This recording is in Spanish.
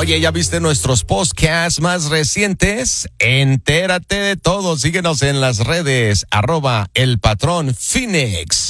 Oye, ¿ya viste nuestros podcasts más recientes? Entérate de todo. Síguenos en las redes, @elpatronphoenix.